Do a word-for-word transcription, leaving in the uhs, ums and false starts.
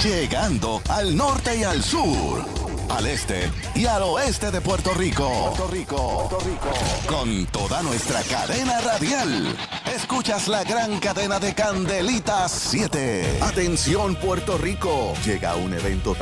llegando al norte y al sur, al este y al oeste de Puerto Rico. Puerto Rico, Puerto Rico. Con toda nuestra cadena radial. Escuchas la gran cadena de Candelitas siete. Atención, Puerto Rico. Llega un evento